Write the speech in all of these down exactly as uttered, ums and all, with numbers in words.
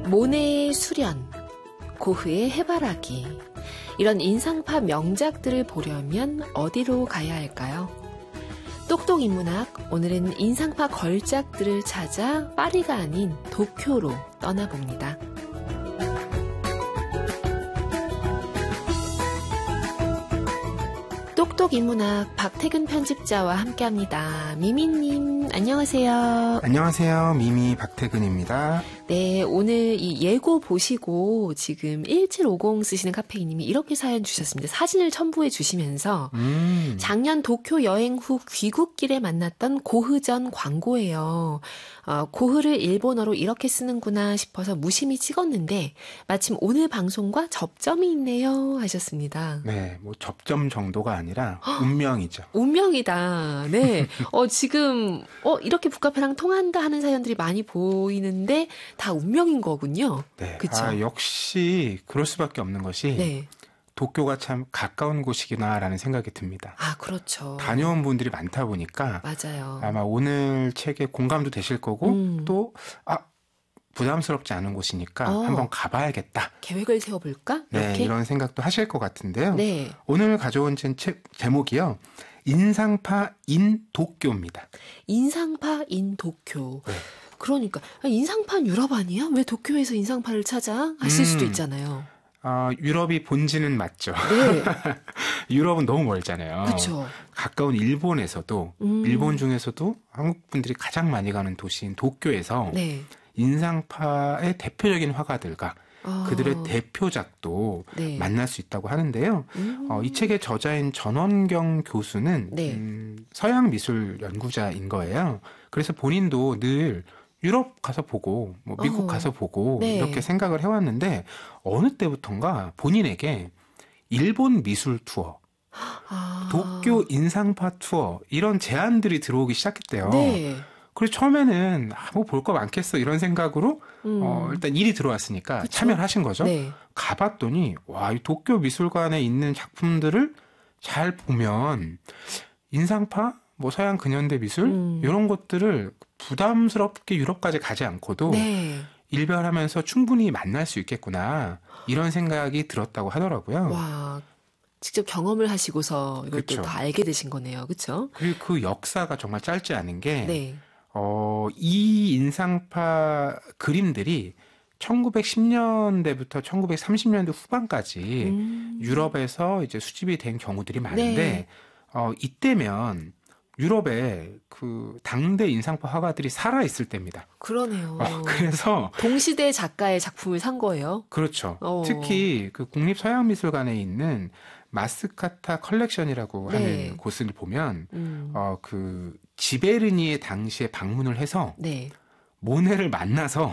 모네의 수련, 고흐의 해바라기, 이런 인상파 명작들을 보려면 어디로 가야 할까요? 똑똑 인문학, 오늘은 인상파 걸작들을 찾아 파리가 아닌 도쿄로 떠나봅니다. 똑똑 인문학 박태근 편집자와 함께합니다. 미미님, 안녕하세요. 안녕하세요. 미미 박태근입니다. 네, 오늘 이 예고 보시고 지금 일칠오공 쓰시는 카페이님이 이렇게 사연 주셨습니다. 사진을 첨부해 주시면서 음. 작년 도쿄 여행 후 귀국길에 만났던 고흐전 광고예요. 어, 고흐를 일본어로 이렇게 쓰는구나 싶어서 무심히 찍었는데 마침 오늘 방송과 접점이 있네요 하셨습니다. 네, 뭐 접점 정도가 아니라 운명이죠. 운명이다. 네. 어, 지금 어, 이렇게 북카페랑 통한다 하는 사연들이 많이 보이는데 다 운명인 거군요. 네. 그쵸? 아, 역시 그럴 수밖에 없는 것이 네. 도쿄가 참 가까운 곳이구나라는 생각이 듭니다. 아, 그렇죠. 다녀온 분들이 많다 보니까 맞아요. 아마 오늘 책에 공감도 되실 거고 음. 또 아, 부담스럽지 않은 곳이니까 어. 한번 가봐야겠다. 계획을 세워볼까? 네, 이렇게? 이런 생각도 하실 것 같은데요. 네. 오늘 가져온 책 제목이요. 인상파 인 도쿄입니다. 인상파 인 도쿄. 네. 그러니까 인상파 유럽 아니야? 왜 도쿄에서 인상파를 찾아? 하실 음. 수도 있잖아요. 어, 유럽이 본지는 맞죠. 네. 유럽은 너무 멀잖아요. 그렇죠. 가까운 일본에서도 음. 일본 중에서도 한국 분들이 가장 많이 가는 도시인 도쿄에서 네. 인상파의 대표적인 화가들과 아. 그들의 대표작도 네. 만날 수 있다고 하는데요. 음. 어, 이 책의 저자인 전원경 교수는 네. 음, 서양 미술 연구자인 거예요. 그래서 본인도 늘 유럽 가서 보고 뭐 미국 어. 가서 보고 네. 이렇게 생각을 해왔는데 어느 때부턴가 본인에게 일본 미술 투어, 아. 도쿄 인상파 투어 이런 제안들이 들어오기 시작했대요. 네. 그래서 처음에는 아, 뭐 볼 거 많겠어 이런 생각으로 음. 어, 일단 일이 들어왔으니까 그쵸? 참여를 하신 거죠. 네. 가봤더니 와, 이 도쿄 미술관에 있는 작품들을 잘 보면 인상파, 뭐 서양 근현대 미술 음. 이런 것들을 부담스럽게 유럽까지 가지 않고도 네. 일별하면서 충분히 만날 수 있겠구나 이런 생각이 들었다고 하더라고요. 와, 직접 경험을 하시고서 이걸 또 그쵸. 다 알게 되신 거네요. 그렇죠? 그리고 그 역사가 정말 짧지 않은 게 네. 어, 이 인상파 그림들이 천구백십 년대부터 천구백삼십 년대 후반까지 음. 유럽에서 이제 수집이 된 경우들이 많은데 네. 어, 이때면 유럽에 그 당대 인상파 화가들이 살아 있을 때입니다. 그러네요. 어, 그래서 동시대 작가의 작품을 산 거예요. 그렇죠. 어. 특히 그 국립서양미술관에 있는 마스카타 컬렉션이라고 네. 하는 곳을 보면 음. 어, 그 지베르니에 당시에 방문을 해서 네. 모네를 만나서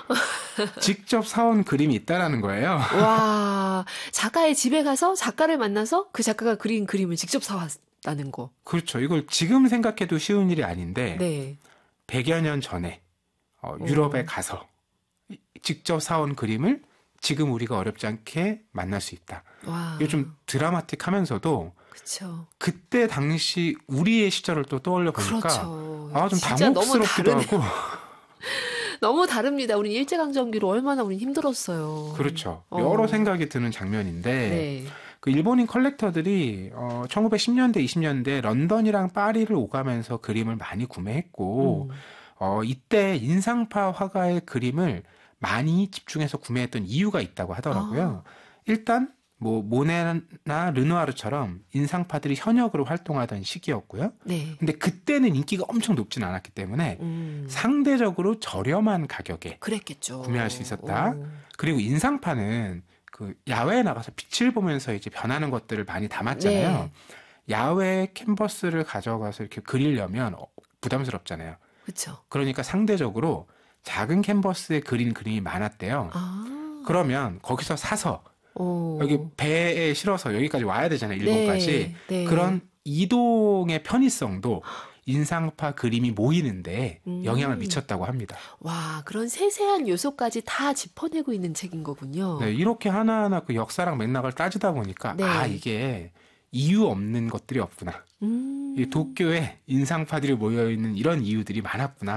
직접 사온 그림이 있다라는 거예요. 와, 작가의 집에 가서 작가를 만나서 그 작가가 그린 그림을 직접 사왔다는 거. 그렇죠. 이걸 지금 생각해도 쉬운 일이 아닌데 네. 백여 년 전에 어, 유럽에 오. 가서 직접 사온 그림을 지금 우리가 어렵지 않게 만날 수 있다. 와. 이게 좀 드라마틱하면서도 그렇죠. 그때 당시 우리의 시절을 또 떠올려 보니까 그렇죠. 아, 좀 진짜 너무 당혹스럽기도 다르네요. 하고 너무 다릅니다. 우린 일제강점기로 얼마나 우린 힘들었어요. 그렇죠. 어. 여러 생각이 드는 장면인데 네. 그 일본인 컬렉터들이 어, 천구백십 년대, 이십 년대 런던이랑 파리를 오가면서 그림을 많이 구매했고 음. 어, 이때 인상파 화가의 그림을 많이 집중해서 구매했던 이유가 있다고 하더라고요. 아. 일단 뭐 모네나 르누아르처럼 인상파들이 현역으로 활동하던 시기였고요. 네. 근데 그때는 인기가 엄청 높진 않았기 때문에 음. 상대적으로 저렴한 가격에 그랬겠죠. 구매할 수 있었다. 오. 그리고 인상파는 그 야외에 나가서 빛을 보면서 이제 변하는 것들을 많이 담았잖아요. 네. 야외 캔버스를 가져가서 이렇게 그리려면 어, 부담스럽잖아요. 그렇죠. 그러니까 상대적으로 작은 캔버스에 그린 그림이 많았대요. 아. 그러면 거기서 사서 오. 여기 배에 실어서 여기까지 와야 되잖아요. 일본까지. 네, 네. 그런 이동의 편의성도 인상파 그림이 모이는데 음. 영향을 미쳤다고 합니다. 와, 그런 세세한 요소까지 다 짚어내고 있는 책인 거군요. 네, 이렇게 하나하나 그 역사랑 맥락을 따지다 보니까 네. 아, 이게 이유 없는 것들이 없구나. 음. 이 도쿄에 인상파들이 모여있는 이런 이유들이 많았구나.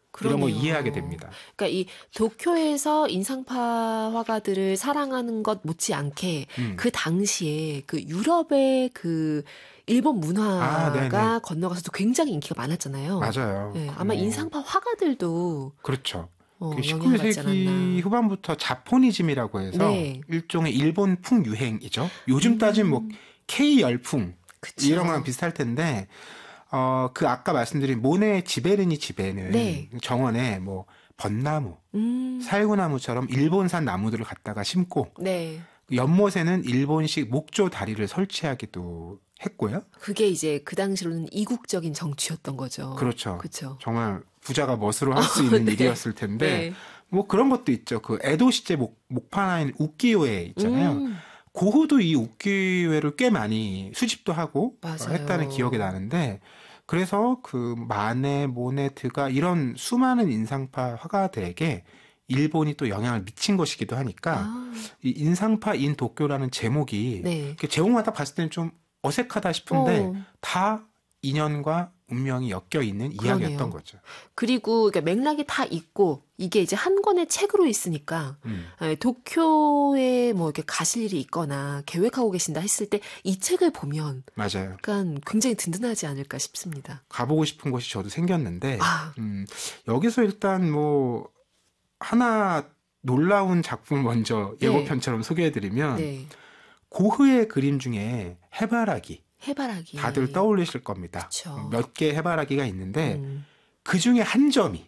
이런 거 그러네요. 이해하게 됩니다. 그러니까 이 도쿄에서 인상파 화가들을 사랑하는 것 못지않게 음. 그 당시에 그 유럽의 그 일본 아, 네네. 문화가 건너가서도 굉장히 인기가 많았잖아요. 맞아요. 네, 아마 어, 인상파 화가들도 그렇죠. 어, 그 영향을 받지 십구 세기 않았나. 후반부터 자포니즘이라고 해서 네. 일종의 일본풍 유행이죠. 요즘 따지면 뭐 음, K 열풍 그쵸. 이런 거랑 비슷할 텐데 어, 그 아까 말씀드린 모네 지베르니 지베는 네. 정원에 뭐 벚나무, 음, 살구나무처럼 일본산 나무들을 갖다가 심고 네. 연못에는 일본식 목조 다리를 설치하기도 했고요. 그게 이제 그 당시로는 이국적인 정치였던 거죠. 그렇죠. 그쵸. 정말 부자가 멋으로 할 수 있는 네. 일이었을 텐데 네. 뭐 그런 것도 있죠. 그 에도 시제 목, 목판화인 우키요에 있잖아요. 음, 고흐도 이 우키요에를 꽤 많이 수집도 하고 어, 맞아요. 했다는 기억이 나는데 그래서 그 마네, 모네, 드가 이런 수많은 인상파 화가들에게 일본이 또 영향을 미친 것이기도 하니까 아, 이 인상파 인 도쿄라는 제목이 네. 이렇게 제목만 딱 봤을 때는 좀 어색하다 싶은데 어, 다 인연과 운명이 엮여 있는 이야기였던 그러네요. 거죠. 그리고 그러니까 맥락이 다 있고 이게 이제 한 권의 책으로 있으니까 음, 예, 도쿄에 뭐 이렇게 가실 일이 있거나 계획하고 계신다 했을 때 이 책을 보면 맞아요. 약간 굉장히 든든하지 않을까 싶습니다. 가보고 싶은 곳이 저도 생겼는데 아, 음, 여기서 일단 뭐 하나 놀라운 작품을 먼저 네, 예고편처럼 소개해드리면 네. 고흐의 그림 중에 해바라기 해바라기. 다들 떠올리실 겁니다. 그쵸. 몇 개 해바라기가 있는데 음. 그 중에 한 점이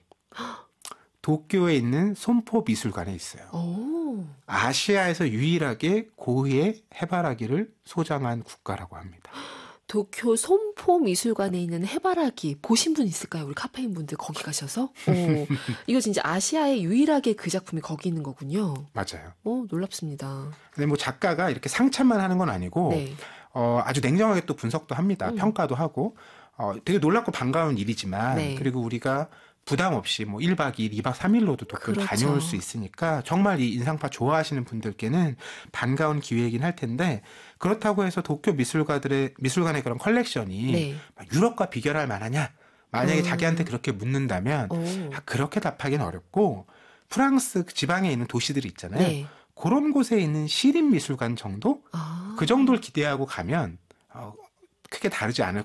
도쿄에 있는 손포 미술관에 있어요. 오, 아시아에서 유일하게 고흐의 해바라기를 소장한 국가라고 합니다. 도쿄 손포 미술관에 있는 해바라기 보신 분 있을까요? 우리 카페인 분들 거기 가셔서? 오, 이거 진짜 아시아에 유일하게 그 작품이 거기 있는 거군요. 맞아요. 오, 놀랍습니다. 근데 뭐 작가가 이렇게 상찬만 하는 건 아니고 네. 어, 아주 냉정하게 또 분석도 합니다. 음. 평가도 하고 어, 되게 놀랍고 반가운 일이지만 네. 그리고 우리가 부담 없이 뭐 일 박 이 일, 이 박 삼 일로도 도쿄를 그렇죠. 다녀올 수 있으니까 정말 이 인상파 좋아하시는 분들께는 반가운 기회이긴 할 텐데 그렇다고 해서 도쿄 미술가들의 미술관의 그런 컬렉션이 네. 막 유럽과 비교할 만하냐? 만약에 음. 자기한테 그렇게 묻는다면 오. 아, 그렇게 답하기는 어렵고 프랑스 그 지방에 있는 도시들이 있잖아요. 네. 그런 곳에 있는 시립 미술관 정도? 아. 그 정도를 기대하고 가면 어, 크게 다르지 않을